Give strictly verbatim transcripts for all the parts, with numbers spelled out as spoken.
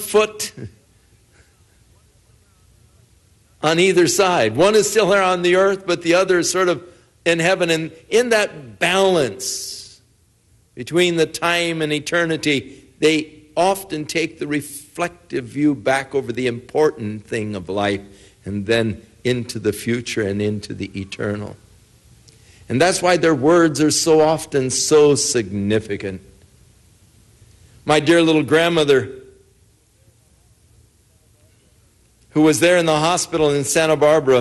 foot on either side. One is still here on the earth, but the other is sort of in heaven. And in that balance between the time and eternity, they often take the reflective view back over the important thing of life and then into the future and into the eternal. And that's why their words are so often so significant. My dear little grandmother, who was there in the hospital in Santa Barbara,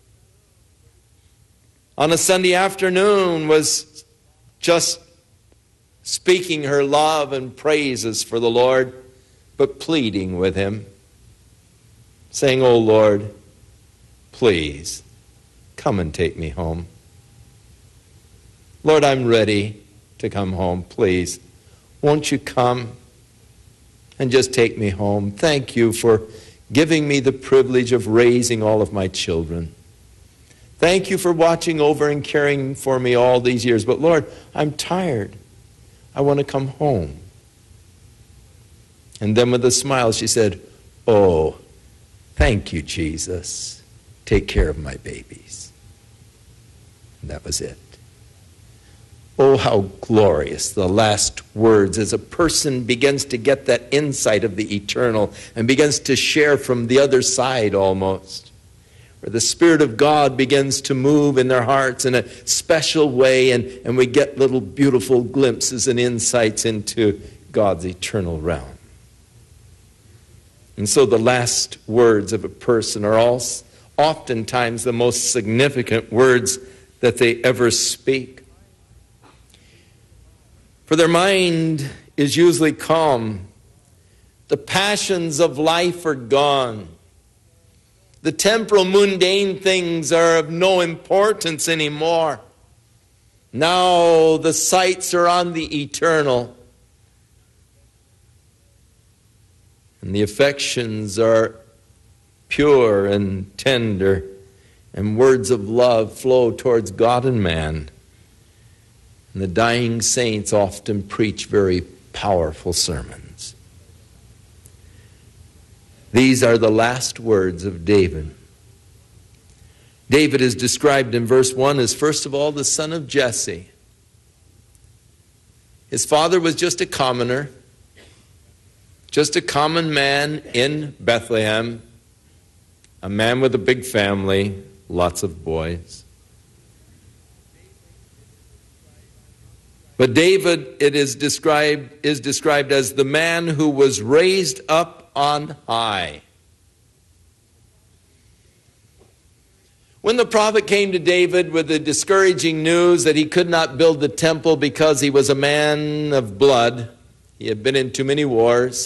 on a Sunday afternoon was just speaking her love and praises for the Lord, but pleading with Him, saying, "Oh Lord, please come and take me home. Lord, I'm ready to come home. Please, won't you come and just take me home? Thank you for giving me the privilege of raising all of my children. Thank you for watching over and caring for me all these years. But Lord, I'm tired. I want to come home." And then with a smile she said, "Oh, thank you, Jesus. Take care of my babies." And that was it. Oh, how glorious the last words as a person begins to get that insight of the eternal and begins to share from the other side almost, where the Spirit of God begins to move in their hearts in a special way, and, and we get little beautiful glimpses and insights into God's eternal realm. And so the last words of a person are all, oftentimes the most significant words that they ever speak. For their mind is usually calm. The passions of life are gone. The temporal, mundane things are of no importance anymore. Now the sights are on the eternal. And the affections are pure and tender, and words of love flow towards God and man. And the dying saints often preach very powerful sermons. These are the last words of David. David is described in verse one as, first of all, the son of Jesse. His father was just a commoner, just a common man in Bethlehem, a man with a big family, lots of boys. But David, it is described, is described as the man who was raised up on high. When the prophet came to David with the discouraging news that he could not build the temple because he was a man of blood, he had been in too many wars,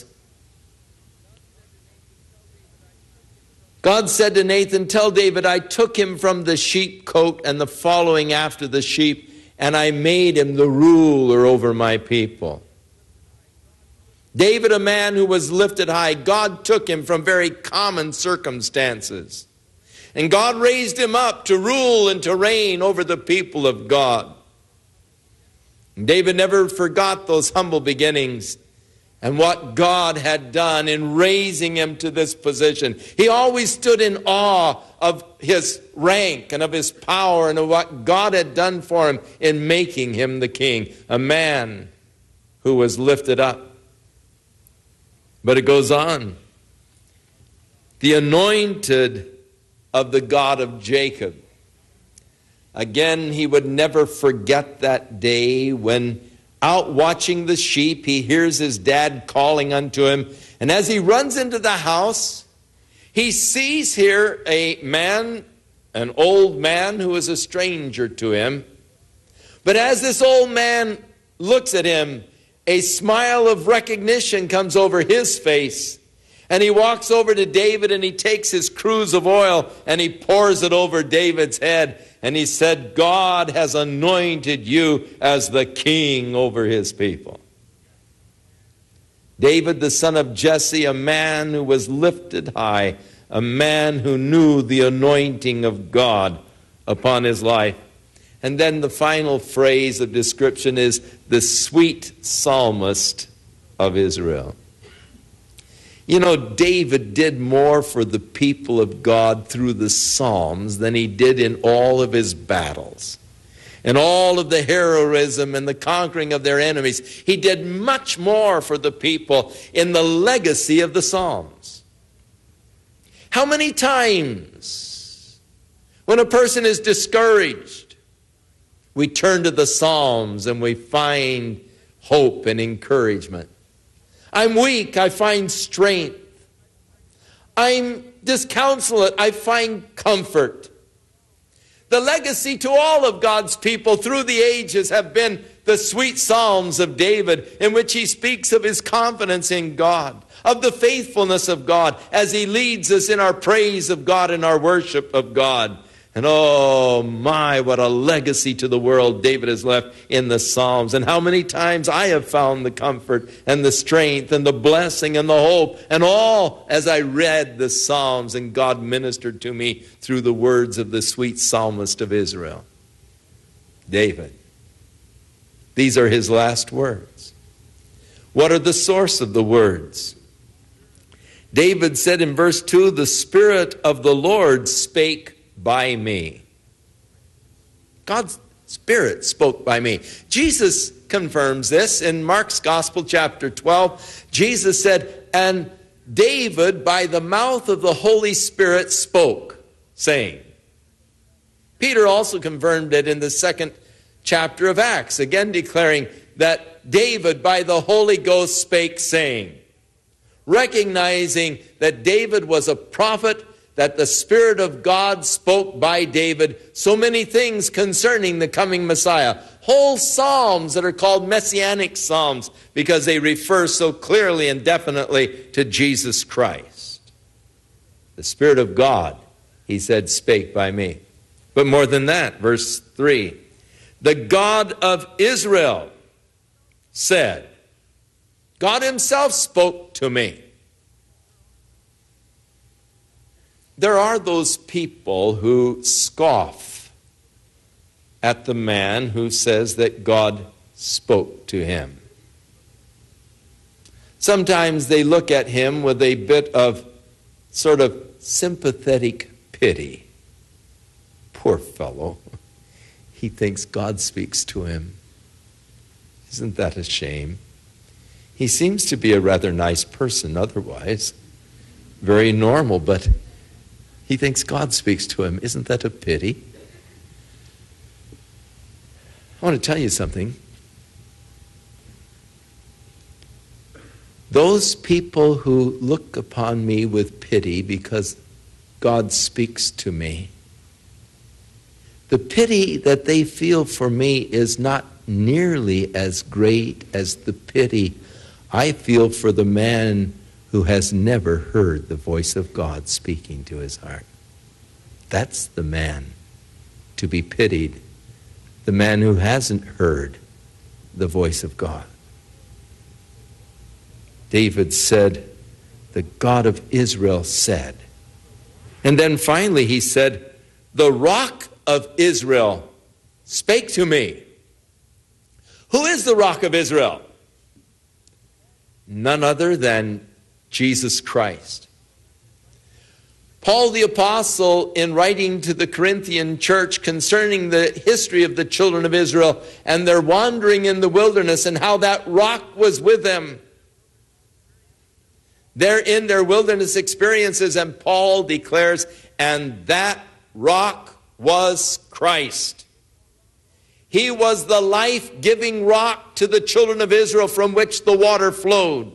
God said to Nathan, "Tell David, I took him from the sheepcote and the following after the sheep, and I made him the ruler over my people." David, a man who was lifted high, God took him from very common circumstances. And God raised him up to rule and to reign over the people of God. And David never forgot those humble beginnings and what God had done in raising him to this position. He always stood in awe of his rank and of his power and of what God had done for him in making him the king, a man who was lifted up. But it goes on. The anointed of the God of Jacob. Again, he would never forget that day when out watching the sheep, he hears his dad calling unto him. And as he runs into the house, he sees here a man, an old man who is a stranger to him. But as this old man looks at him, a smile of recognition comes over his face. And he walks over to David and he takes his cruse of oil and he pours it over David's head. And he said, "God has anointed you as the king over his people." David, the son of Jesse, a man who was lifted high, a man who knew the anointing of God upon his life. And then the final phrase of description is the sweet psalmist of Israel. You know, David did more for the people of God through the Psalms than he did in all of his battles. And all of the heroism and the conquering of their enemies. He did much more for the people in the legacy of the Psalms. How many times when a person is discouraged, we turn to the Psalms and we find hope and encouragement. I'm weak, I find strength. I'm disconsolate, I find comfort. The legacy to all of God's people through the ages have been the sweet Psalms of David, in which he speaks of his confidence in God, of the faithfulness of God as he leads us in our praise of God and our worship of God. And oh my, what a legacy to the world David has left in the Psalms. And how many times I have found the comfort and the strength and the blessing and the hope and all as I read the Psalms, and God ministered to me through the words of the sweet psalmist of Israel, David. These are his last words. What are the source of the words? David said in verse two, the Spirit of the Lord spake by me. God's Spirit spoke by me. Jesus confirms this in Mark's Gospel, chapter twelve. Jesus said, and David by the mouth of the Holy Spirit spoke, saying. Peter also confirmed it in the second chapter of Acts, again declaring that David by the Holy Ghost spake, saying, recognizing that David was a prophet, that the Spirit of God spoke by David so many things concerning the coming Messiah. Whole psalms that are called messianic psalms because they refer so clearly and definitely to Jesus Christ. The Spirit of God, he said, spake by me. But more than that, verse three, the God of Israel said, God himself spoke to me. There are those people who scoff at the man who says that God spoke to him. Sometimes they look at him with a bit of sort of sympathetic pity. Poor fellow. He thinks God speaks to him. Isn't that a shame? He seems to be a rather nice person otherwise. Very normal, but he thinks God speaks to him. Isn't that a pity? I want to tell you something. Those people who look upon me with pity because God speaks to me, the pity that they feel for me is not nearly as great as the pity I feel for the man who has never heard the voice of God speaking to his heart. That's the man to be pitied, the man who hasn't heard the voice of God. David said, the God of Israel said. And then finally he said, the rock of Israel spake to me. Who is the rock of Israel? None other than Jesus Christ. Paul the Apostle, in writing to the Corinthian church concerning the history of the children of Israel and their wandering in the wilderness and how that rock was with them, they're in their wilderness experiences, and Paul declares, and that rock was Christ. He was the life-giving rock to the children of Israel from which the water flowed.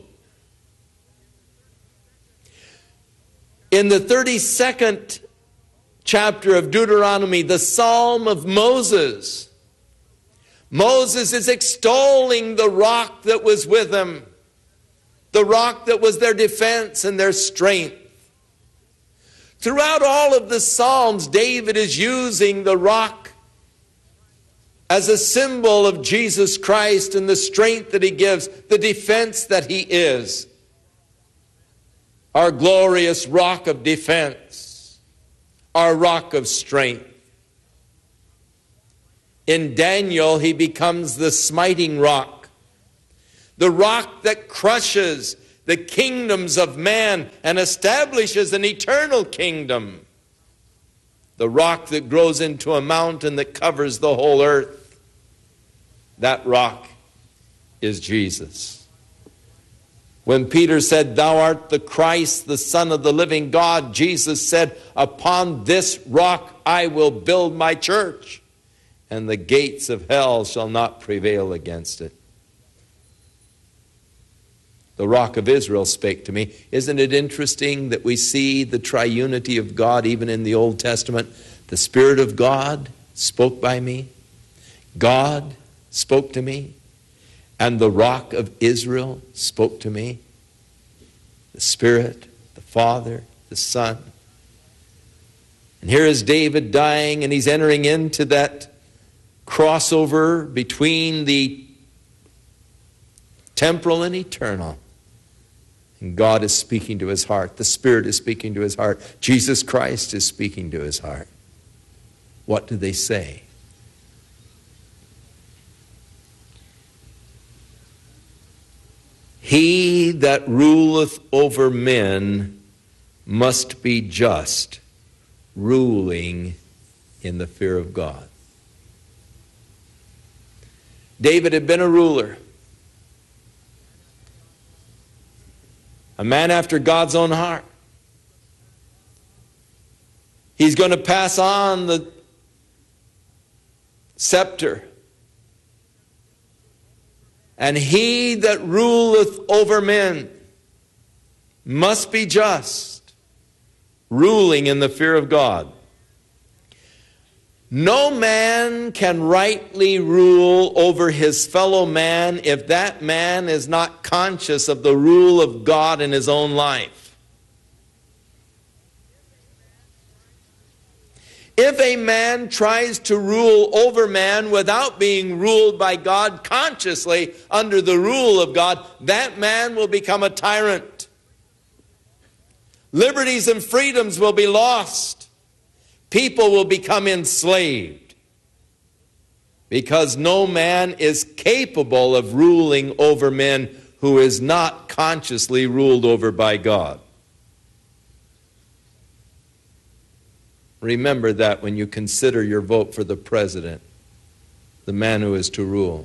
In the thirty-second chapter of Deuteronomy, the Psalm of Moses, Moses is extolling the rock that was with him, the rock that was their defense and their strength. Throughout all of the Psalms, David is using the rock as a symbol of Jesus Christ and the strength that he gives, the defense that he is. Our glorious rock of defense, our rock of strength. In Daniel, he becomes the smiting rock, the rock that crushes the kingdoms of man and establishes an eternal kingdom. The rock that grows into a mountain that covers the whole earth, that rock is Jesus. When Peter said, "Thou art the Christ, the Son of the living God," Jesus said, "Upon this rock I will build my church, and the gates of hell shall not prevail against it." The rock of Israel spake to me. Isn't it interesting that we see the triunity of God even in the Old Testament? The Spirit of God spoke by me. God spoke to me. And the rock of Israel spoke to me. The Spirit, the Father, the Son. And here is David dying, and he's entering into that crossover between the temporal and eternal. And God is speaking to his heart. The Spirit is speaking to his heart. Jesus Christ is speaking to his heart. What do they say? He that ruleth over men must be just, ruling in the fear of God. David had been a ruler, a man after God's own heart. He's going to pass on the scepter. And he that ruleth over men must be just, ruling in the fear of God. No man can rightly rule over his fellow man if that man is not conscious of the rule of God in his own life. If a man tries to rule over man without being ruled by God consciously under the rule of God, that man will become a tyrant. Liberties and freedoms will be lost. People will become enslaved because no man is capable of ruling over men who is not consciously ruled over by God. Remember that when you consider your vote for the president, the man who is to rule.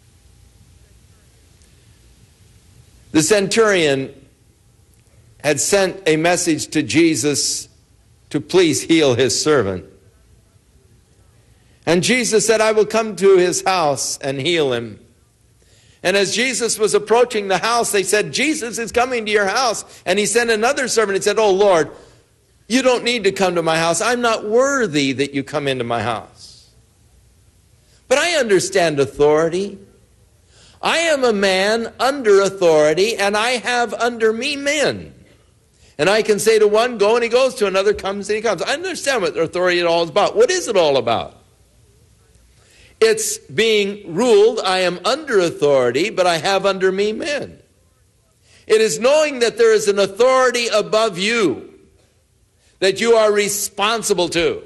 The centurion had sent a message to Jesus to please heal his servant. And Jesus said, "I will come to his house and heal him." And as Jesus was approaching the house, they said, "Jesus is coming to your house." And he sent another servant and said, "Oh Lord, you don't need to come to my house. I'm not worthy that you come into my house. But I understand authority. I am a man under authority, and I have under me men. And I can say to one, go, and he goes, to another, comes, and he comes." I understand what authority it all is about. What is it all about? It's being ruled. I am under authority, but I have under me men. It is knowing that there is an authority above you that you are responsible to.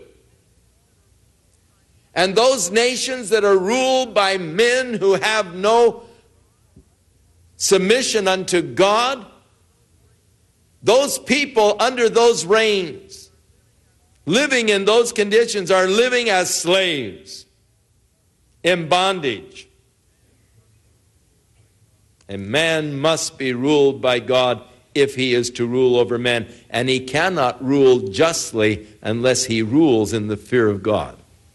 And those nations that are ruled by men who have no submission unto God, those people under those reigns, living in those conditions, are living as slaves in bondage. And man must be ruled by God if he is to rule over men. And he cannot rule justly unless he rules in the fear of God.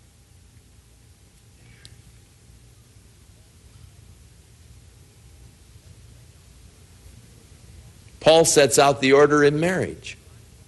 Paul sets out the order in marriage.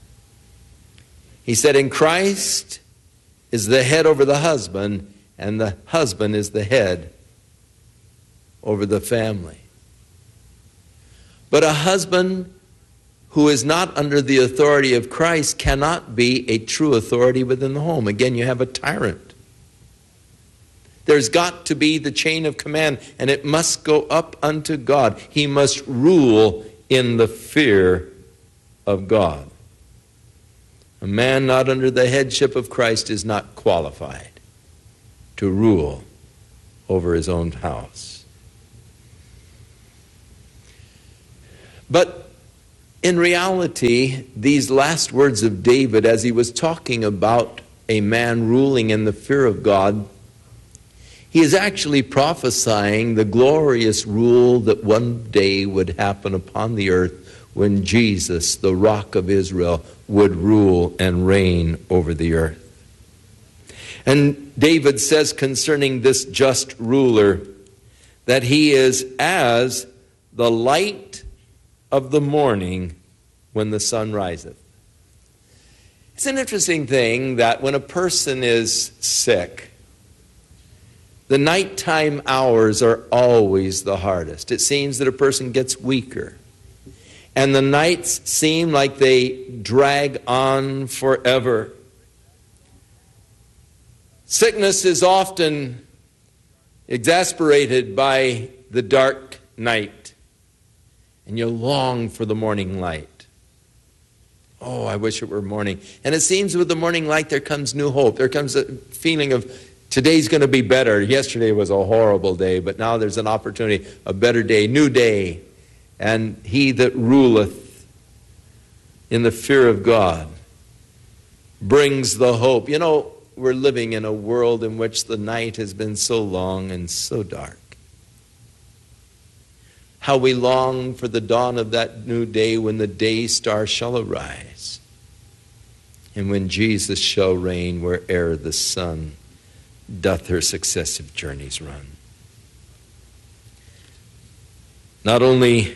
He said, "In Christ is the head over the husband, and the husband is the head over the family." But a husband who is not under the authority of Christ cannot be a true authority within the home. Again, you have a tyrant. There's got to be the chain of command, and it must go up unto God. He must rule in the fear of God. A man not under the headship of Christ is not qualified to rule over his own house. But in reality, these last words of David, as he was talking about a man ruling in the fear of God, he is actually prophesying the glorious rule that one day would happen upon the earth when Jesus, the Rock of Israel, would rule and reign over the earth. And David says concerning this just ruler that he is as the light of the morning when the sun riseth. It's an interesting thing that when a person is sick, the nighttime hours are always the hardest. It seems that a person gets weaker. And the nights seem like they drag on forever. Sickness is often exasperated by the dark night. And you long for the morning light. Oh, I wish it were morning. And it seems with the morning light there comes new hope. There comes a feeling of today's going to be better. Yesterday was a horrible day, but now there's an opportunity, a better day, new day. And he that ruleth in the fear of God brings the hope. You know, we're living in a world in which the night has been so long and so dark. How we long for the dawn of that new day when the day star shall arise, and when Jesus shall reign where'er the sun doth her successive journeys run. Not only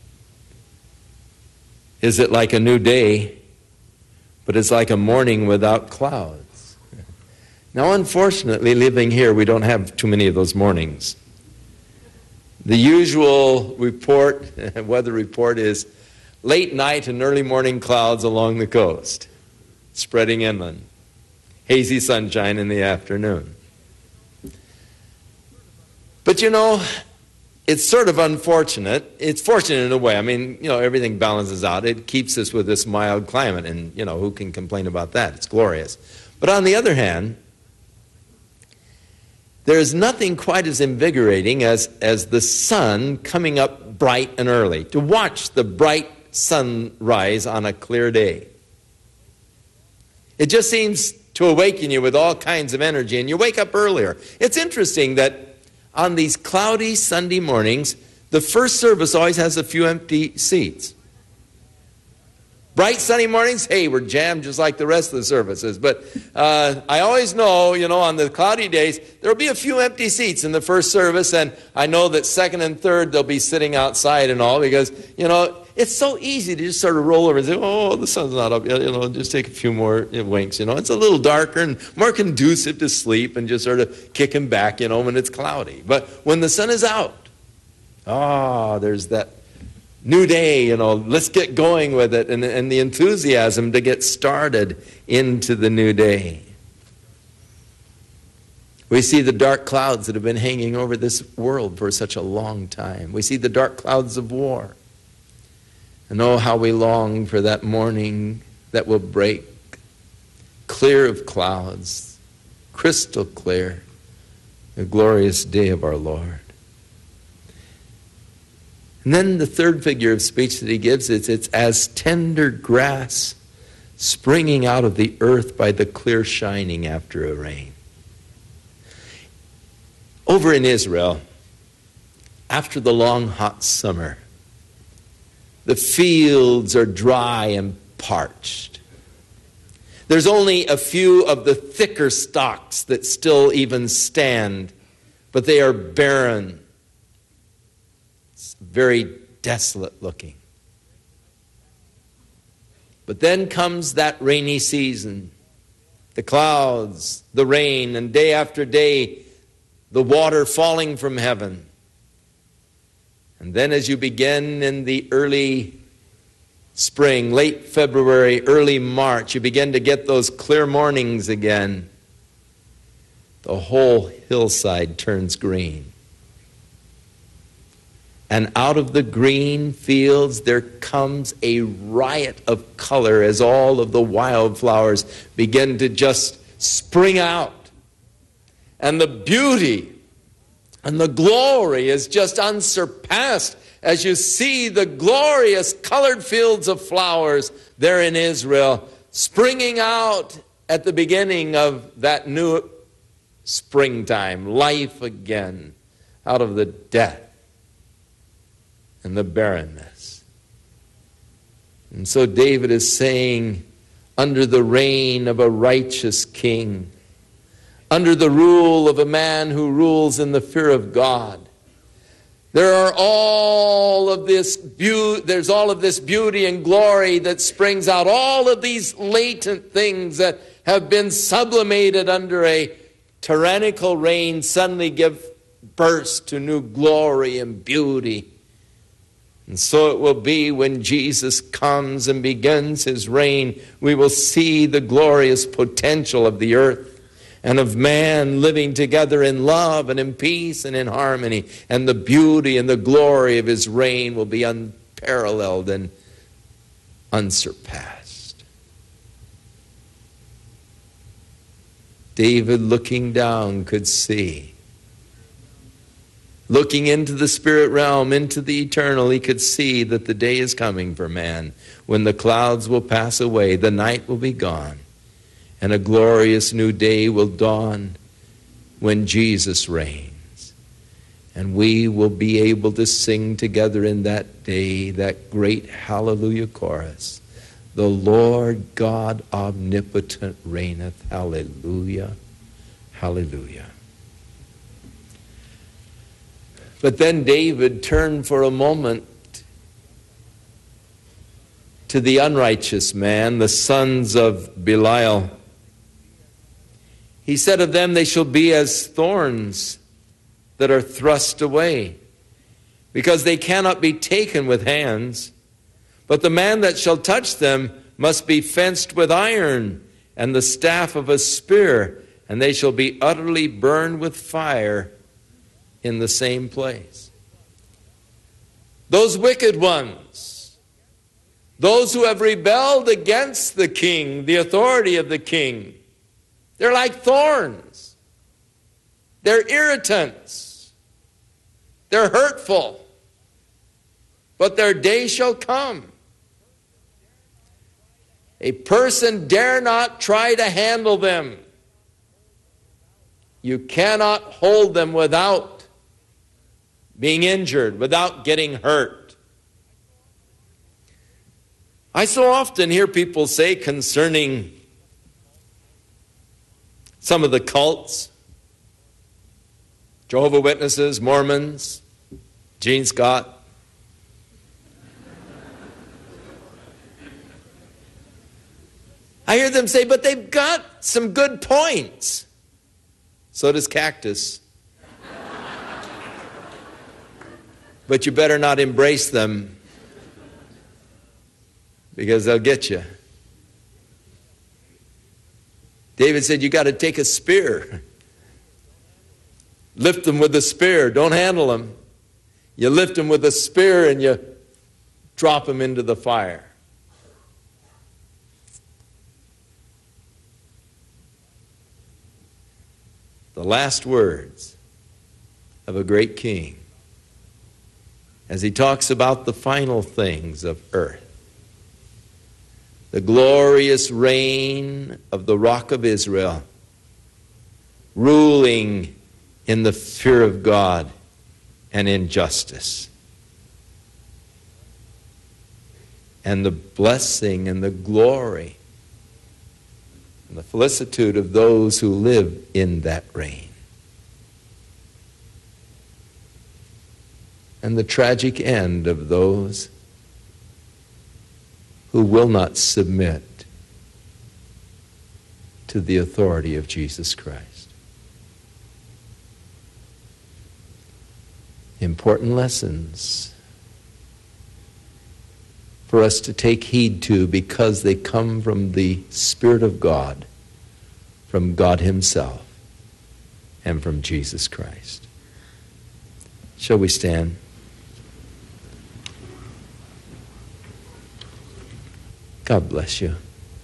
is it like a new day, but it's like a morning without clouds. Now, unfortunately, living here, we don't have too many of those mornings. The usual report, weather report, is late night and early morning clouds along the coast, spreading inland. Hazy sunshine in the afternoon. But you know, it's sort of unfortunate. It's fortunate in a way. I mean, you know, everything balances out. It keeps us with this mild climate, and, you know, who can complain about that? It's glorious. But on the other hand, there is nothing quite as invigorating as, as the sun coming up bright and early. To watch the bright sunrise on a clear day. It just seems to awaken you with all kinds of energy, and you wake up earlier. It's interesting that on these cloudy Sunday mornings, the first service always has a few empty seats. Bright sunny mornings, hey, we're jammed just like the rest of the services. But uh, I always know, you know, on the cloudy days, there'll be a few empty seats in the first service, and I know that second and third, they'll be sitting outside and all, because, you know, it's so easy to just sort of roll over and say, oh, the sun's not up yet, you know, just take a few more winks, you know. It's a little darker and more conducive to sleep and just sort of kicking back, you know, when it's cloudy. But when the sun is out, ah, oh, there's that new day, you know, let's get going with it, and, and the enthusiasm to get started into the new day. We see the dark clouds that have been hanging over this world for such a long time. We see the dark clouds of war. And oh, how we long for that morning that will break, clear of clouds, crystal clear, the glorious day of our Lord. And then the third figure of speech that he gives is, it's as tender grass springing out of the earth by the clear shining after a rain. Over in Israel, after the long hot summer, the fields are dry and parched. There's only a few of the thicker stalks that still even stand, but they are barren. It's very desolate looking. But then comes that rainy season. The clouds, the rain, and day after day, the water falling from heaven. And then as you begin in the early spring, late February, early March, you begin to get those clear mornings again. The whole hillside turns green. And out of the green fields there comes a riot of color as all of the wildflowers begin to just spring out. And the beauty and the glory is just unsurpassed as you see the glorious colored fields of flowers there in Israel, springing out at the beginning of that new springtime, life again out of the death and the barrenness. And so David is saying, under the reign of a righteous king, under the rule of a man who rules in the fear of God, there are all of this beauty, there's all of this beauty and glory that springs out. All of these latent things that have been sublimated under a tyrannical reign suddenly give birth to new glory and beauty. And so it will be when Jesus comes and begins his reign, we will see the glorious potential of the earth and of man living together in love and in peace and in harmony. And the beauty and the glory of his reign will be unparalleled and unsurpassed. David, looking down, could see. Looking into the spirit realm, into the eternal, he could see that the day is coming for man when the clouds will pass away, the night will be gone, and a glorious new day will dawn when Jesus reigns. And we will be able to sing together in that day that great hallelujah chorus. The Lord God omnipotent reigneth. Hallelujah, hallelujah. But then David turned for a moment to the unrighteous man, the sons of Belial. He said of them, they shall be as thorns that are thrust away, because they cannot be taken with hands. But the man that shall touch them must be fenced with iron and the staff of a spear, and they shall be utterly burned with fire in the same place. Those wicked ones, those who have rebelled against the king, the authority of the king, they're like thorns. They're irritants. They're hurtful. But their day shall come. A person dare not try to handle them. You cannot hold them without being injured, without getting hurt. I so often hear people say concerning some of the cults, Jehovah's Witnesses, Mormons, Gene Scott, I hear them say, but they've got some good points. So does Cactus. But you better not embrace them, because they'll get you. David said, you got to take a spear. Lift them with a spear. Don't handle them. You lift them with a spear and you drop them into the fire. The last words of a great king as he talks about the final things of earth. The glorious reign of the Rock of Israel, ruling in the fear of God and in justice. And the blessing and the glory and the felicitude of those who live in that reign. And the tragic end of those who will not submit to the authority of Jesus Christ. Important lessons for us to take heed to, because they come from the Spirit of God, from God Himself, and from Jesus Christ. Shall we stand? God bless you.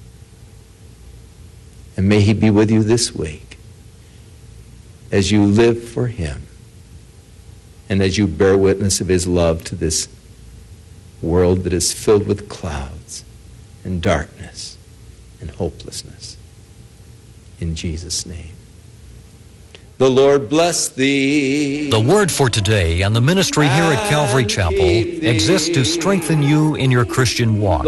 And may He be with you this week as you live for Him and as you bear witness of his love to this world that is filled with clouds and darkness and hopelessness. In Jesus' name. The Lord bless thee. The word for today and the ministry here at Calvary Chapel exists to strengthen you in your Christian walk.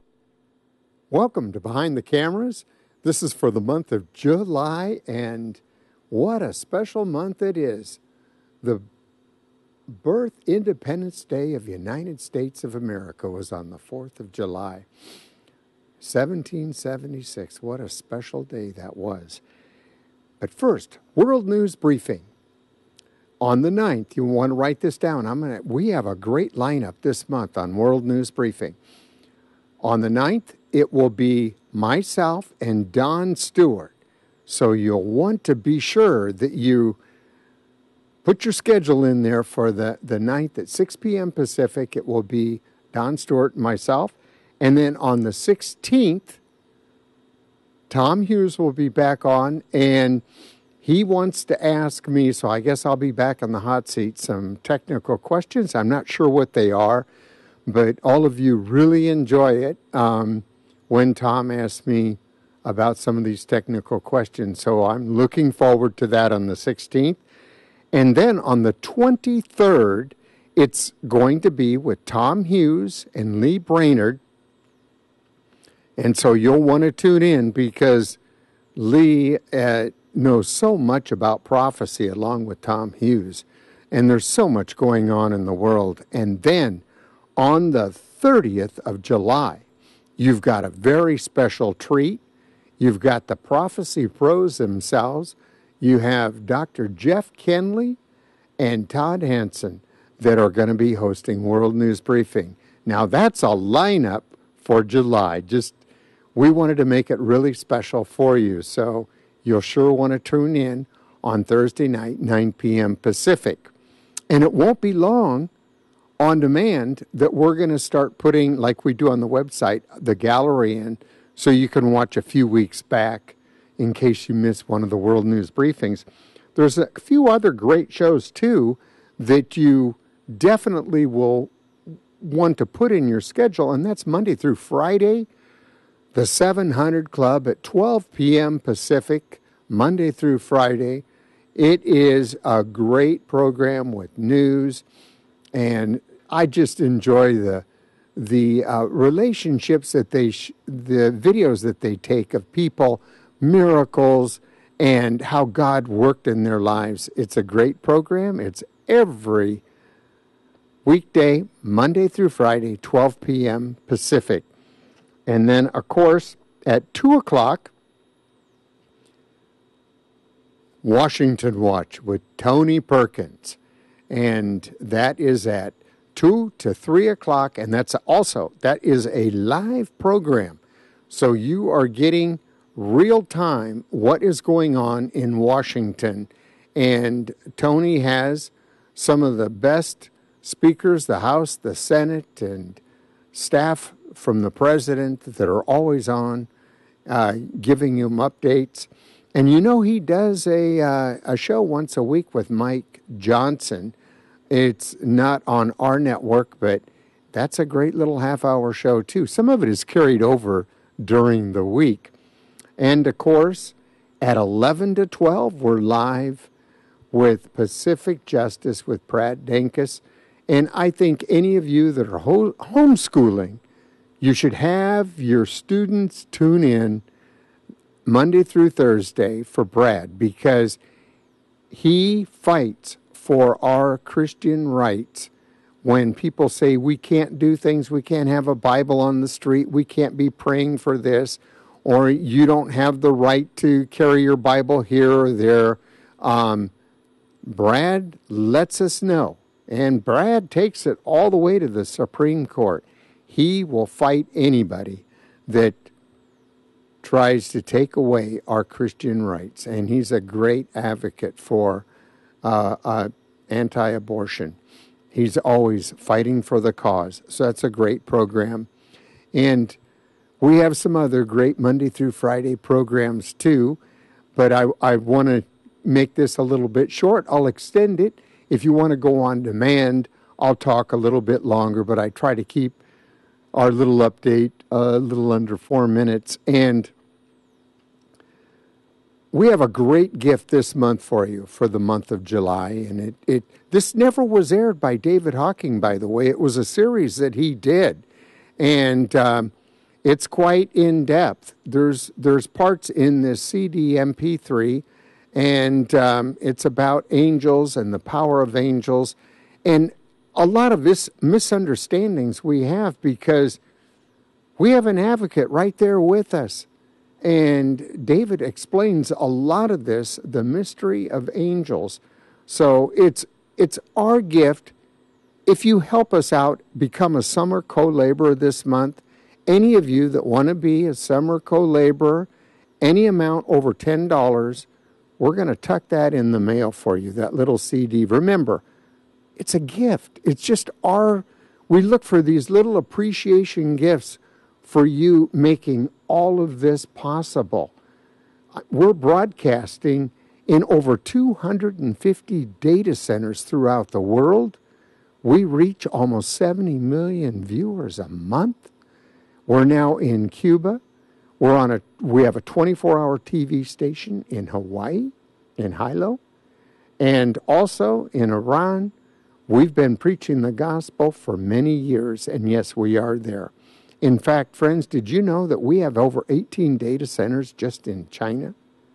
Welcome to Behind the Cameras. This is for the month of July, and what a special month it is. The birth Independence Day of the United States of America was on the fourth of July, seventeen seventy-six. What a special day that was. But first, World News Briefing. On the ninth, you want to write this down. I'm gonna. We have a great lineup this month on World News Briefing. On the ninth, it will be myself and Don Stewart. So you'll want to be sure that you put your schedule in there for the, the ninth at six p.m. Pacific. It will be Don Stewart and myself. And then on the sixteenth, Tom Hughes will be back on, and he wants to ask me, so I guess I'll be back on the hot seat, some technical questions. I'm not sure what they are, but all of you really enjoy it um, when Tom asks me about some of these technical questions. So I'm looking forward to that on the sixteenth. And then on the twenty-third, it's going to be with Tom Hughes and Lee Brainerd. And so you'll want to tune in because Lee uh, knows so much about prophecy along with Tom Hughes. And there's so much going on in the world. And then on the thirtieth of July, you've got a very special treat. You've got the Prophecy Pros themselves. You have Doctor Jeff Kenley and Todd Hansen that are going to be hosting World News Briefing. Now, that's a lineup for July. Just We wanted to make it really special for you, so you'll sure want to tune in on Thursday night, nine p.m. Pacific. And it won't be long on demand that we're going to start putting, like we do on the website, the gallery in, so you can watch a few weeks back in case you missed one of the World News Briefings. There's a few other great shows, too, that you definitely will want to put in your schedule, and that's Monday through Friday. The seven hundred Club at twelve p.m. Pacific, Monday through Friday. It is a great program with news, and I just enjoy the the uh, relationships that they, sh- the videos that they take of people, miracles, and how God worked in their lives. It's a great program. It's every weekday, Monday through Friday, twelve p.m. Pacific. And then, of course, at two o'clock, Washington Watch with Tony Perkins. And that is at two to three o'clock. And that's also, that is a live program. So you are getting real time what is going on in Washington. And Tony has some of the best speakers, the House, the Senate, and staff from the president that are always on, uh, giving him updates. And you know he does a uh, a show once a week with Mike Johnson. It's not on our network, but that's a great little half-hour show, too. Some of it is carried over during the week. And, of course, at eleven to twelve, we're live with Pacific Justice with Brad Dankus. And I think any of you that are ho- homeschooling, you should have your students tune in Monday through Thursday for Brad, because he fights for our Christian rights. When people say we can't do things, we can't have a Bible on the street, we can't be praying for this, or you don't have the right to carry your Bible here or there, um, Brad lets us know. And Brad takes it all the way to the Supreme Court. He will fight anybody that tries to take away our Christian rights. And he's a great advocate for uh, uh, anti-abortion. He's always fighting for the cause. So that's a great program. And we have some other great Monday through Friday programs too. But I, I want to make this a little bit short. I'll extend it. If you want to go on demand, I'll talk a little bit longer, but I try to keep our little update a little under four minutes. And we have a great gift this month for you for the month of July. And it, it this never was aired by David Hawking, by the way. It was a series that he did. And um, it's quite in-depth. There's, there's parts in this C D M P three, and um, it's about angels and the power of angels. And a lot of this misunderstandings we have because we have an advocate right there with us. And David explains a lot of this, the mystery of angels. So it's it's our gift. If you help us out, become a summer co-laborer this month. Any of you that want to be a summer co-laborer, any amount over ten dollars, we're going to tuck that in the mail for you, that little C D. Remember, it's a gift. It's just our, we look for these little appreciation gifts for you making all of this possible. We're broadcasting in over two hundred fifty data centers throughout the world. We reach almost seventy million viewers a month. We're now in Cuba. We're on a, we have a twenty-four hour T V station in Hawaii, in Hilo, and also in Iran. We've been preaching the gospel for many years, and yes, we are there. In fact, friends, did you know that we have over eighteen data centers just in China?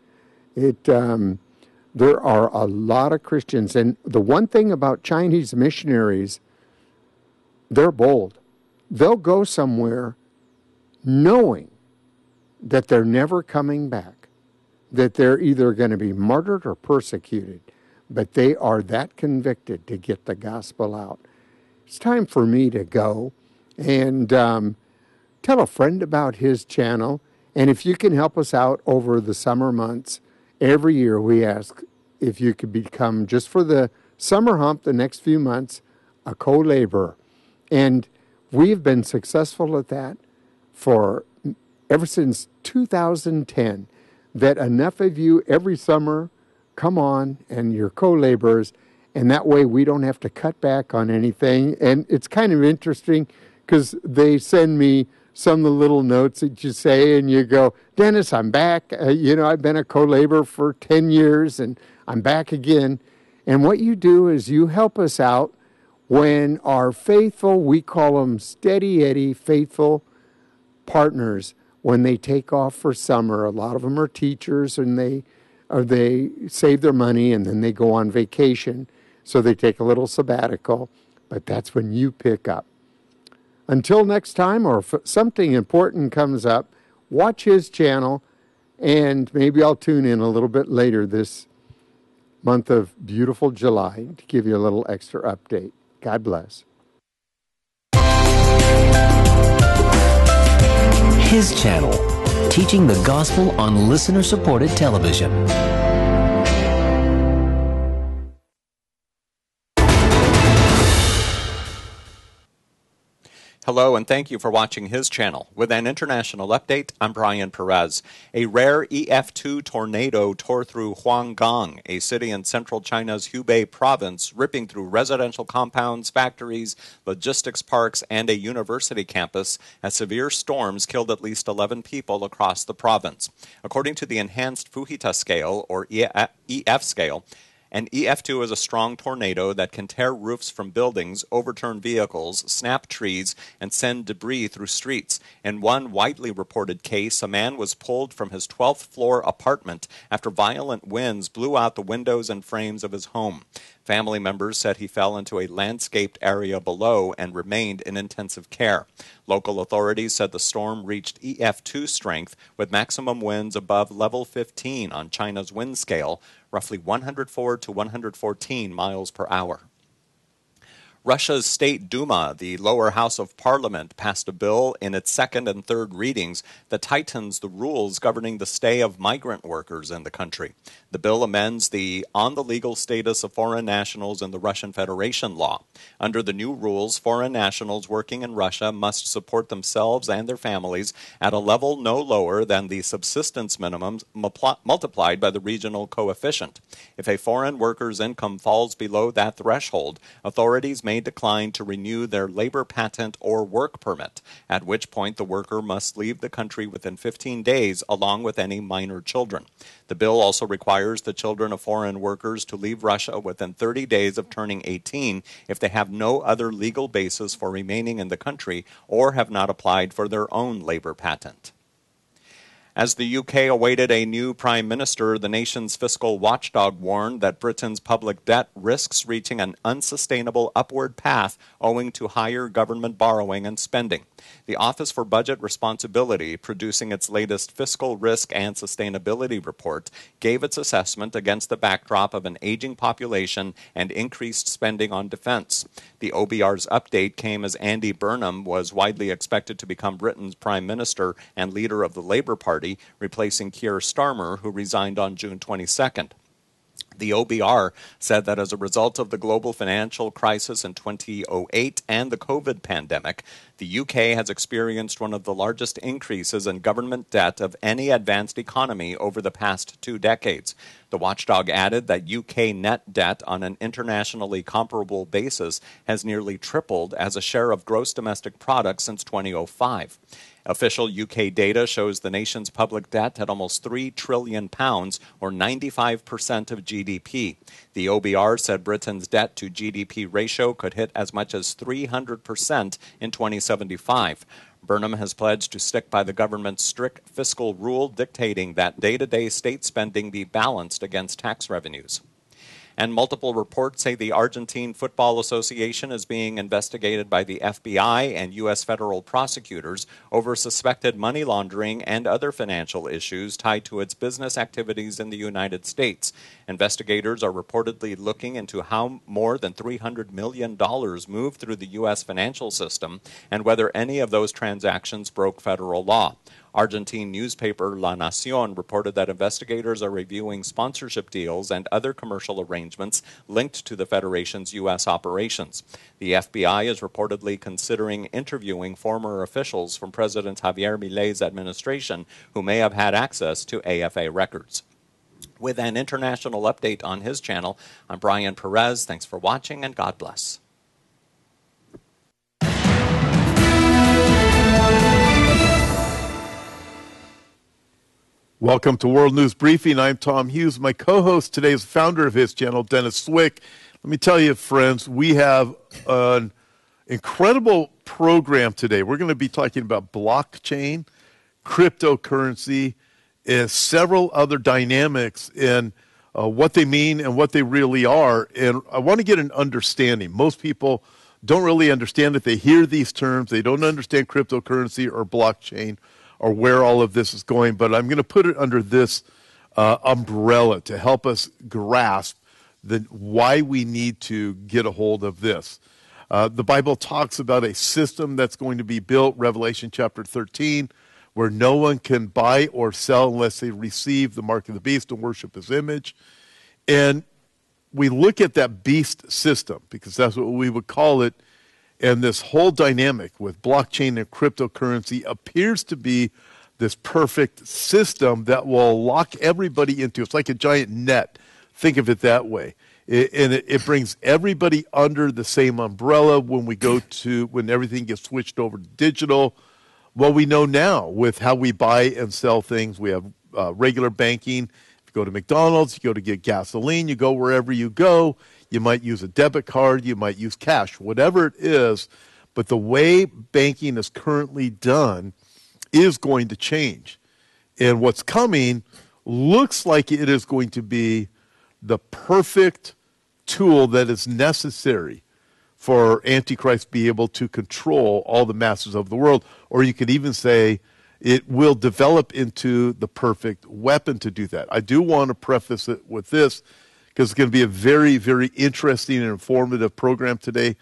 It, um, there are a lot of Christians. And the one thing about Chinese missionaries, they're bold. They'll go somewhere knowing that they're never coming back, that they're either going to be martyred or persecuted. But they are that convicted to get the gospel out. It's time for me to go. And um, tell a friend about his channel. And if you can help us out over the summer months, every year we ask if you could become, just for the summer hump, the next few months, a co-laborer. And we've been successful at that for ever since two thousand ten, that enough of you every summer come on and you're co-laborers, and that way we don't have to cut back on anything. And it's kind of interesting because they send me some of the little notes that you say, and you go, Dennis, I'm back. Uh, you know, I've been a co-laborer for ten years, and I'm back again. And what you do is you help us out when our faithful, we call them steady Eddie, faithful partners, when they take off for summer. A lot of them are teachers, and they or they save their money, and then they go on vacation. So they take a little sabbatical, but that's when you pick up. Until next time, or if something important comes up, watch his channel, and maybe I'll tune in a little bit later this month of beautiful July to give you a little extra update. God bless. His channel, teaching the gospel on listener-supported television. Hello, and thank you for watching his channel. With an international update, I'm Brian Perez. A rare E F two tornado tore through Huanggang, a city in central China's Hubei province, ripping through residential compounds, factories, logistics parks, and a university campus, as severe storms killed at least eleven people across the province. According to the Enhanced Fuhita Scale, or E F scale, an E F two is a strong tornado that can tear roofs from buildings, overturn vehicles, snap trees, and send debris through streets. In one widely reported case, a man was pulled from his twelfth floor apartment after violent winds blew out the windows and frames of his home. Family members said he fell into a landscaped area below and remained in intensive care. Local authorities said the storm reached E F two strength with maximum winds above level fifteen on China's wind scale, roughly one hundred four to one hundred fourteen miles per hour. Russia's State Duma, the lower house of parliament, passed a bill in its second and third readings that tightens the rules governing the stay of migrant workers in the country. The bill amends the on the legal status of foreign nationals in the Russian Federation law. Under the new rules, foreign nationals working in Russia must support themselves and their families at a level no lower than the subsistence minimum multiplied by the regional coefficient. If a foreign worker's income falls below that threshold, authorities may decline to renew their labor patent or work permit, at which point the worker must leave the country within fifteen days along with any minor children. The bill also requires the children of foreign workers to leave Russia within thirty days of turning eighteen if they have no other legal basis for remaining in the country or have not applied for their own labor patent. As the U K awaited a new prime minister, the nation's fiscal watchdog warned that Britain's public debt risks reaching an unsustainable upward path owing to higher government borrowing and spending. The Office for Budget Responsibility, producing its latest fiscal risk and sustainability report, gave its assessment against the backdrop of an aging population and increased spending on defense. The O B R's update came as Andy Burnham was widely expected to become Britain's prime minister and leader of the Labour Party, replacing Keir Starmer, who resigned on June twenty-second. The O B R said that as a result of the global financial crisis in two thousand eight and the COVID pandemic, the U K has experienced one of the largest increases in government debt of any advanced economy over the past two decades. The watchdog added that U K net debt on an internationally comparable basis has nearly tripled as a share of gross domestic product since two thousand five. Official U K data shows the nation's public debt at almost three trillion pounds, or ninety-five percent of G D P. The O B R said Britain's debt to G D P ratio could hit as much as three hundred percent in twenty seventy-five. Burnham has pledged to stick by the government's strict fiscal rule dictating that day-to-day state spending be balanced against tax revenues. And multiple reports say the Argentine Football Association is being investigated by the F B I and U S federal prosecutors over suspected money laundering and other financial issues tied to its business activities in the United States. Investigators are reportedly looking into how more than three hundred million dollars moved through the U S financial system and whether any of those transactions broke federal law. Argentine newspaper La Nación reported that investigators are reviewing sponsorship deals and other commercial arrangements linked to the Federation's U S operations. The F B I is reportedly considering interviewing former officials from President Javier Milei's administration who may have had access to A F A records. With an international update on his channel, I'm Brian Perez. Thanks for watching, and God bless. Welcome to World News Briefing. I'm Tom Hughes. My co-host today is the founder of his channel, Dennis Swick. Let me tell you, friends, we have an incredible program today. We're going to be talking about blockchain, cryptocurrency, and several other dynamics in uh, what they mean and what they really are. And I want to get an understanding. Most people don't really understand it. They hear these terms. They don't understand cryptocurrency or blockchain or where all of this is going, but I'm going to put it under this uh, umbrella to help us grasp the, why we need to get a hold of this. Uh, the Bible talks about a system that's going to be built, Revelation chapter thirteen, where no one can buy or sell unless they receive the mark of the beast and worship his image. And we look at that beast system, because that's what we would call it, and this whole dynamic with blockchain and cryptocurrency appears to be this perfect system that will lock everybody into. It's like a giant net. Think of it that way. It, and it, it brings everybody under the same umbrella when we go to, when everything gets switched over to digital. Well, we know now with how we buy and sell things. We have uh, regular banking. If you go to McDonald's, you go to get gasoline, you go wherever you go. You might use a debit card, you might use cash, whatever it is. But the way banking is currently done is going to change. And what's coming looks like it is going to be the perfect tool that is necessary for Antichrist to be able to control all the masses of the world. Or you could even say it will develop into the perfect weapon to do that. I do want to preface it with this, because it's going to be a very, very interesting and informative program today.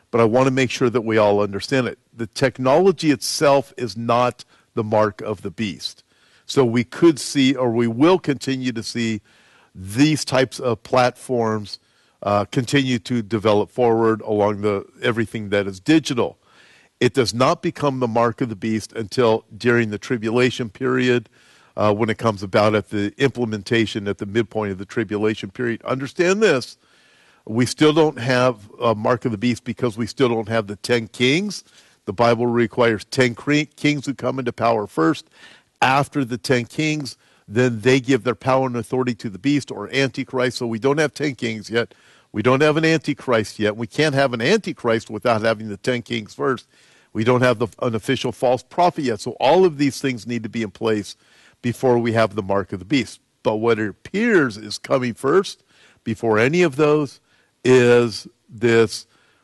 but I want to make sure that we all understand it. The technology itself is not the mark of the beast. So we could see, or we will continue to see, these types of platforms uh, continue to develop forward along the everything that is digital. It does not become the mark of the beast until during the tribulation period, uh, when it comes about at the implementation at the midpoint of the tribulation period. Understand this. We still don't have a mark of the beast because we still don't have the ten kings. The Bible requires ten kings who come into power first. After the ten kings, then they give their power and authority to the beast or Antichrist. So we don't have ten kings yet. We don't have an Antichrist yet. We can't have an Antichrist without having the ten kings first. We don't have the, an official false prophet yet. So all of these things need to be in place before we have the mark of the beast. But what it appears is coming first, before any of those, is this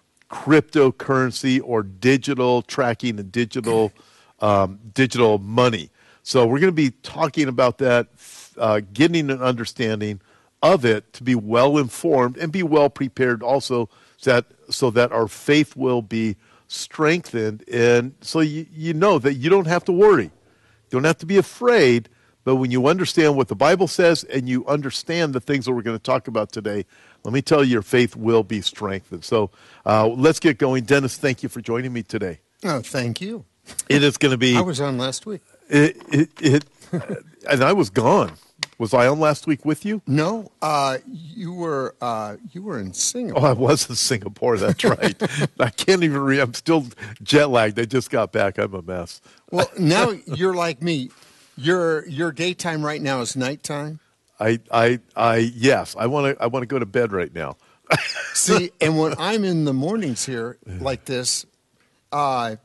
cryptocurrency or digital tracking and digital um, digital money. So we're going to be talking about that, uh, getting an understanding of it to be well informed and be well prepared also, so that, so that our faith will be strengthened, and so you, you know that you don't have to worry. You don't have to be afraid, but when you understand what the Bible says and you understand the things that we're going to talk about today, let me tell you, your faith will be strengthened. So uh, let's get going. Dennis, thank you for joining me today. Oh, thank you. It is going to be... I was on last week. It, it, it, and I was gone. Was I on last week with you? No, uh, you were uh, you were in Singapore. Oh, I was in Singapore. That's right. I can't even read. I'm still jet lagged. I just got back. I'm a mess. Well, now you're like me. Your your daytime right now is nighttime. I I I yes. I want to I want to go to bed right now. See, and when I'm in the mornings here like this, uh,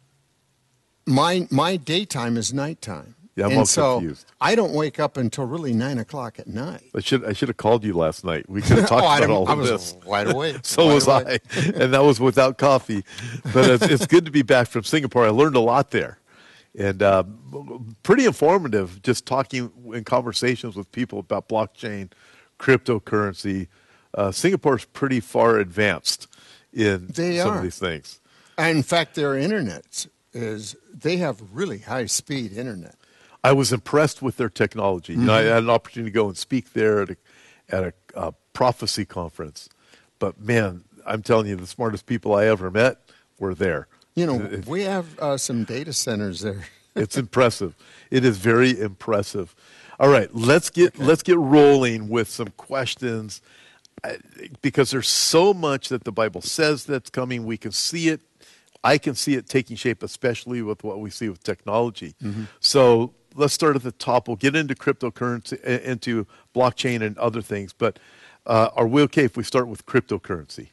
my my daytime is nighttime. Yeah, I'm and all so confused. I don't wake up until really nine o'clock at night. I should I should have called you last night. We could have talked oh, I about all I of was this. wide awake. So wide was awake. I, and that was without coffee. But it's, it's good to be back from Singapore. I learned a lot there, and uh, pretty informative. Just talking in conversations with people about blockchain, cryptocurrency. Uh, Singapore's pretty far advanced in They some are. of these things. And in fact, their internet is they have really high speed internet. I was impressed with their technology. Mm-hmm. You know, I had an opportunity to go and speak there at a, at a uh, prophecy conference. But, man, I'm telling you, the smartest people I ever met were there. You know, it, we have uh, some data centers there. It's impressive. It is very impressive. All right, let's get okay. let's get rolling with some questions, because there's so much that the Bible says that's coming. We can see it. I can see it taking shape, especially with what we see with technology. Mm-hmm. So let's start at the top. We'll get into cryptocurrency, into blockchain and other things. But uh, are we okay if we start with cryptocurrency?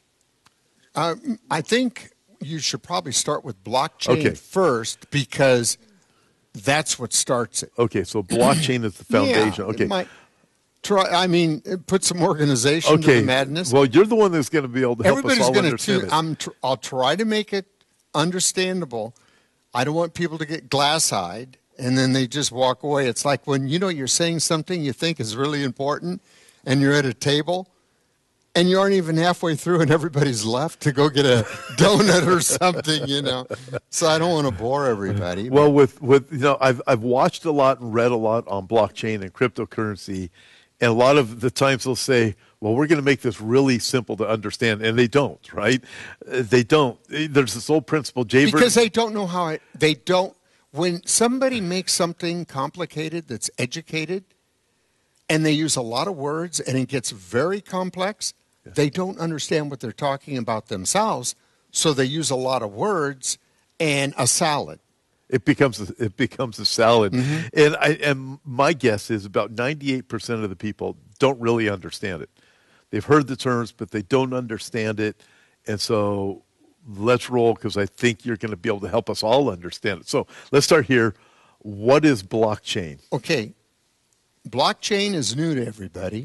Uh, I think you should probably start with blockchain okay. first, because that's what starts it. Okay, so blockchain is the foundation. Yeah, okay. Might try, I mean, put some organization okay. to the madness. Well, you're the one that's going to be able to help Everybody's us all gonna understand too, it. I'm tr- I'll try to make it understandable. I don't want people to get glass-eyed and then they just walk away. It's like when, you know, you're saying something you think is really important and you're at a table and you aren't even halfway through and everybody's left to go get a donut or something, you know. So I don't want to bore everybody. Well, with, with you know, I've I've watched a lot and read a lot on blockchain and cryptocurrency, and a lot of the times they'll say, well, we're going to make this really simple to understand, and they don't, right? Uh, They don't. There's this old principle, Jay Because Ver- they don't know how it, they don't, when somebody makes something complicated that's educated, and they use a lot of words, and it gets very complex, yeah. they don't understand what they're talking about themselves, so they use a lot of words and a salad. It becomes a, it becomes a salad, Mm-hmm. and I and my guess is about ninety-eight percent of the people don't really understand it. They've heard the terms, but they don't understand it, and so let's roll, because I think you're going to be able to help us all understand it. So let's start here. What is blockchain? Okay, blockchain is new to everybody,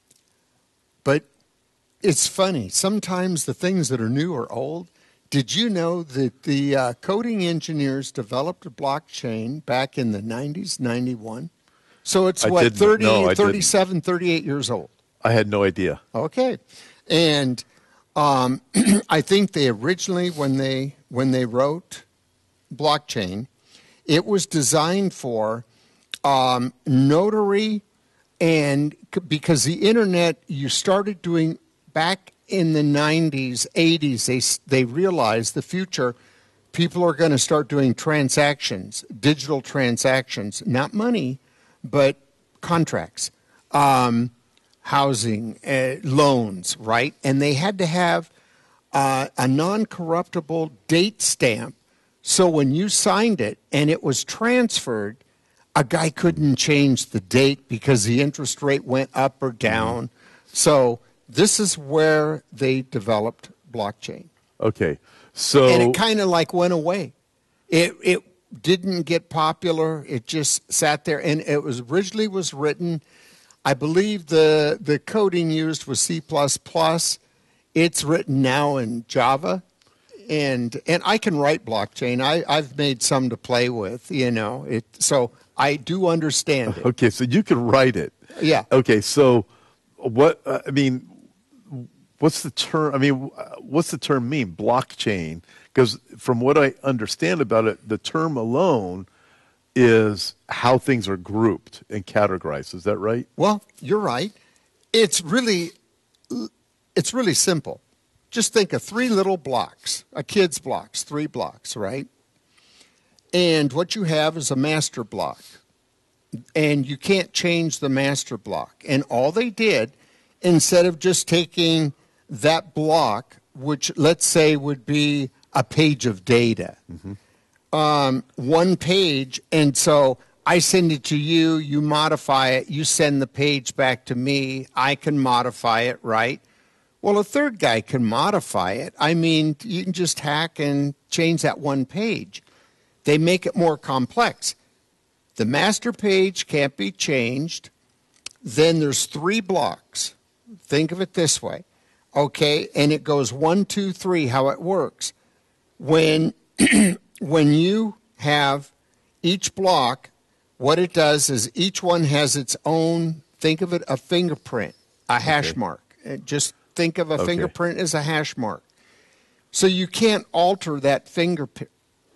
but it's funny. Sometimes the things that are new are old. Did you know that the uh, coding engineers developed a blockchain back in the nineties, ninety-one? So it's, I what, didn't. thirty, No, I thirty-seven, thirty-eight years old. I had no idea. Okay. And Um, I think they originally, when they when they wrote blockchain, it was designed for um, notary, and because the internet, you started doing back in the nineties, eighties, they they realized the future. People are going to start doing transactions, digital transactions, not money, but contracts, um, housing, uh, loans, right? And they had to have uh, a non-corruptible date stamp. So when you signed it and it was transferred, a guy couldn't change the date because the interest rate went up or down. So this is where they developed blockchain. Okay. So and it kind of like went away. It it didn't get popular. It just sat there, and it was originally was written. I believe the the coding used was C plus plus. It's written now in Java, and and I can write blockchain. I I've made some to play with. You know it. So I do understand it. Okay, so you can write it. Yeah. Okay, so what? Uh, I mean. What's the term? I mean, what's the term mean? Blockchain? Because from what I understand about it, the term alone is how things are grouped and categorized. Is that right? Well, you're right. It's really, it's really simple. Just think of three little blocks, a kid's blocks, three blocks, right? And what you have is a master block, and you can't change the master block. And all they did, instead of just taking that block, which let's say would be a page of data, mm-hmm. um, one page, and so I send it to you, you modify it, you send the page back to me, I can modify it, right? Well, a third guy can modify it. I mean, you can just hack and change that one page. They make it more complex. The master page can't be changed. Then there's three blocks. Think of it this way. Okay, and it goes one, two, three, how it works. When, when you have each block, what it does is each one has its own, think of it, a fingerprint, a hash okay. mark. Just think of a okay. fingerprint as a hash mark. So you can't alter that fingerprint.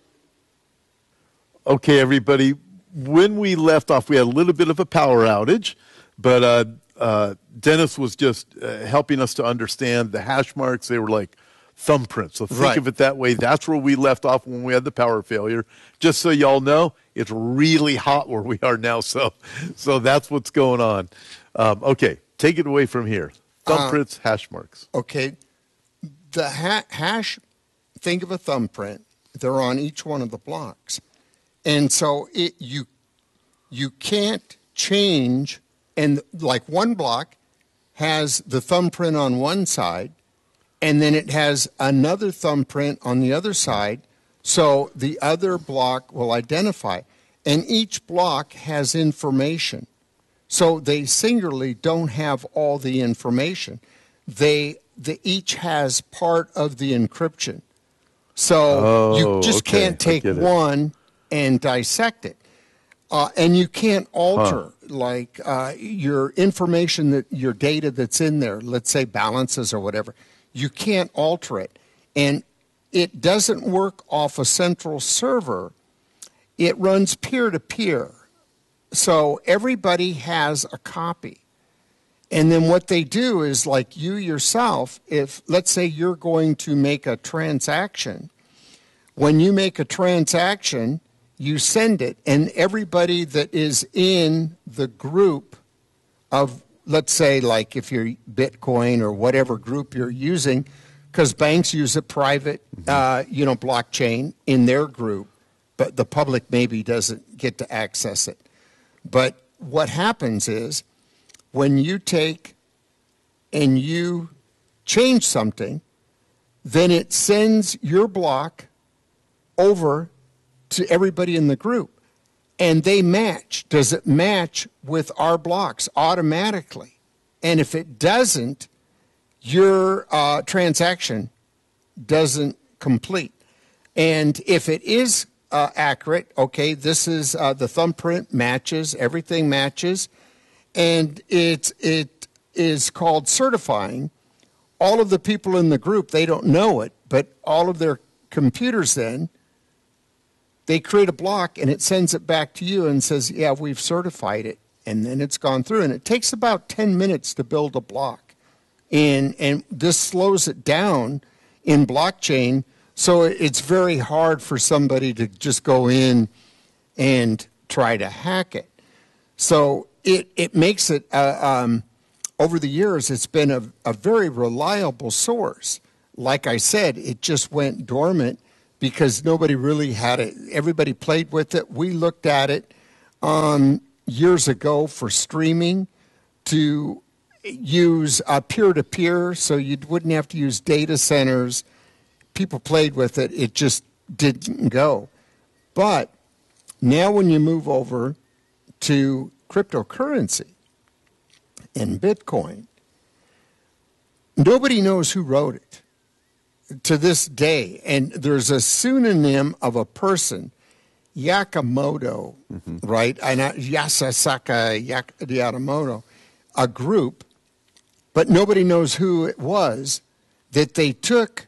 Okay, everybody, when we left off, we had a little bit of a power outage, but uh, uh, Dennis was just uh, helping us to understand the hash marks. They were like thumbprints. So think right. of it that way. That's where we left off when we had the power failure. Just so y'all know, it's really hot where we are now, so so that's what's going on. Um, okay, take it away from here. Thumbprints, uh, hash marks. Okay, the ha- hash, think of a thumbprint. They're on each one of the blocks. And so it, you you can't change, and like one block has the thumbprint on one side, and then it has another thumbprint on the other side, so the other block will identify. And each block has information. So they singularly don't have all the information. They, they each has part of the encryption. So oh, you just okay. can't take one and dissect it. Uh, and you can't alter, huh. like, uh, your information, that your data that's in there, let's say balances or whatever, you can't alter it. And it doesn't work off a central server. It runs peer-to-peer. So everybody has a copy. And then what they do is, like you yourself, if, let's say you're going to make a transaction, when you make a transaction, you send it, and everybody that is in the group of, let's say, like if you're Bitcoin or whatever group you're using, because banks use a private, mm-hmm. uh, you know, blockchain in their group, but the public maybe doesn't get to access it. But what happens is when you take and you change something, then it sends your block over to everybody in the group, and they match. Does it match with our blocks automatically? And if it doesn't, your uh, transaction doesn't complete. And if it is uh, accurate, okay, this is uh, the thumbprint matches, everything matches, and it it is called certifying. all of the people in the group, they don't know it, but all of their computers then, they create a block and it sends it back to you and says, yeah, we've certified it. And then it's gone through. And it takes about ten minutes to build a block. And, and this slows it down in blockchain. So it's very hard for somebody to just go in and try to hack it. So it, it makes it, uh, um, over the years, it's been a, a very reliable source. Like I said, it just went dormant because nobody really had it. Everybody played with it. We looked at it um, years ago for streaming to use uh, peer-to-peer so you wouldn't have to use data centers. People played with it. It just didn't go. But now when you move over to cryptocurrency and Bitcoin, nobody knows who wrote it to this day. And there's a pseudonym of a person, Yakamoto, mm-hmm. right? And Yasasaka Yak- Yakamoto, a group, but nobody knows who it was, that they took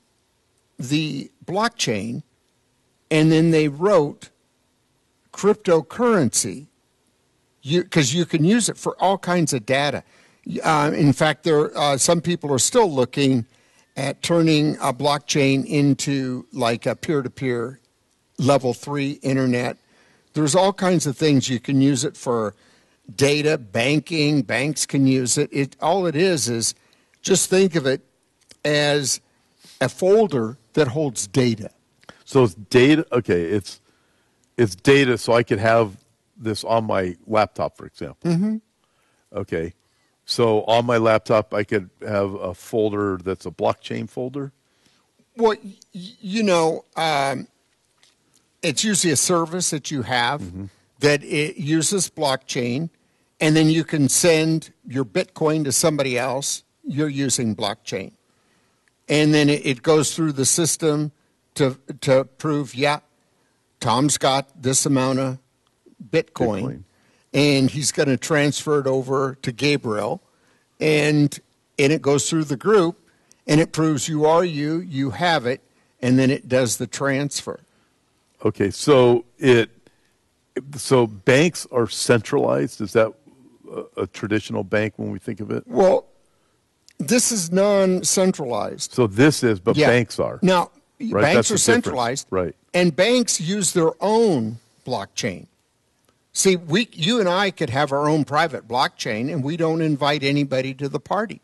the blockchain and then they wrote cryptocurrency, because you, you can use it for all kinds of data. Uh, in fact, there uh, some people are still looking at turning a blockchain into like a peer-to-peer level three internet. There's all kinds of things you can use it for. Data, banking, banks can use it. It all it is is just think of it as a folder that holds data. So it's data. Okay, it's it's data. So I could have this on my laptop, for example. Mm-hmm. Okay, so on my laptop, I could have a folder that's a blockchain folder. Well, y- you know, um, it's usually a service that you have mm-hmm. that it uses blockchain. And then you can send your Bitcoin to somebody else. You're using blockchain. And then it, it goes through the system to to prove, yeah, Tom's got this amount of Bitcoin, Bitcoin. And he's going to transfer it over to Gabriel. And, and it goes through the group, and it proves you are you, you have it, and then it does the transfer. Okay, so it so banks are centralized. Is that a, a traditional bank when we think of it? Well, this is non-centralized. So this is, but yeah. banks are. Now, right? banks That's are centralized, right? And banks use their own blockchain. See, we, you and I could have our own private blockchain, and we don't invite anybody to the party.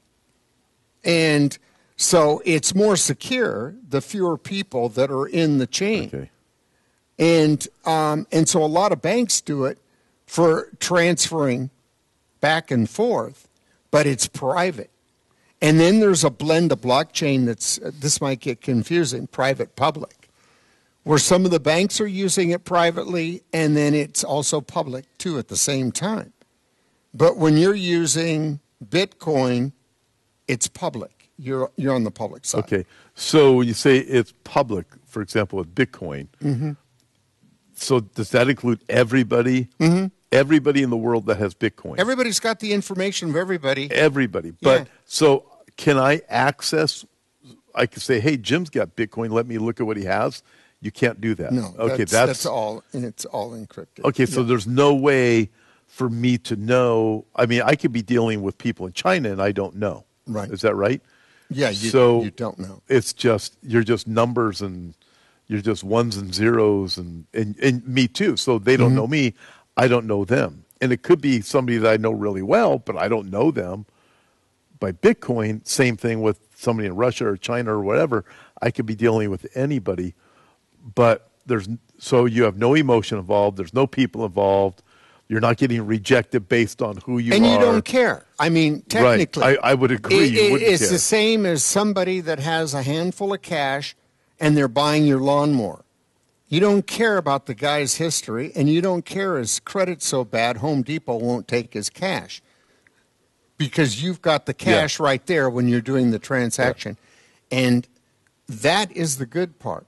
And so it's more secure the fewer people that are in the chain. Okay. And um, and so a lot of banks do it for transferring back and forth, but it's private. And then there's a blend of blockchain that's, uh, this might get confusing, private-public, where some of the banks are using it privately, and then it's also public, too, at the same time. But when you're using Bitcoin, it's public. You're, you're on the public side. Okay. So when you say it's public, for example, with Bitcoin, mm-hmm. so does that include everybody? Mm-hmm. Everybody in the world that has Bitcoin? Everybody's got the information of everybody. Everybody. But yeah. So can I access, I can say, hey, Jim's got Bitcoin. Let me look at what he has. You can't do that. No. Okay, that's, that's, that's all, and it's all encrypted. Okay, so yeah. there's no way for me to know. I mean, I could be dealing with people in China and I don't know. Right. Is that right? Yeah, you, so you don't know. It's just, you're just numbers and you're just ones and zeros and, and, and me too. So they don't mm-hmm. know me. I don't know them. And it could be somebody that I know really well, but I don't know them. By Bitcoin, same thing with somebody in Russia or China or whatever. I could be dealing with anybody, but there's so you have no emotion involved. There's no people involved. You're not getting rejected based on who you and are. And you don't care. I mean, technically. Right. I, I would agree. It, you wouldn't it's care. the same as somebody that has a handful of cash and they're buying your lawnmower. You don't care about the guy's history, and you don't care his credit's so bad Home Depot won't take his cash because you've got the cash yeah. right there when you're doing the transaction. Yeah. And that is the good part.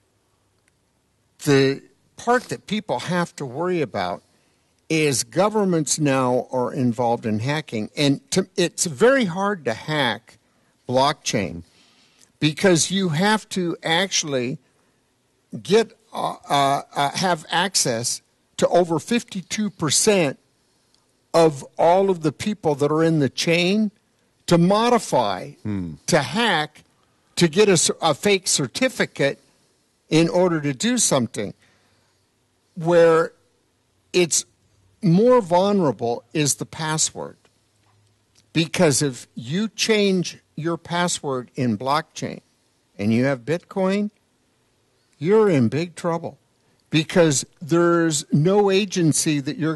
The part that people have to worry about is governments now are involved in hacking. And to, it's very hard to hack blockchain, because you have to actually get uh, uh, uh, have access to over fifty-two percent of all of the people that are in the chain to modify, hmm. to hack, to get a, a fake certificate in order to do something. Where it's more vulnerable is the password. Because if you change your password in blockchain and you have Bitcoin, you're in big trouble. Because there's no agency that you're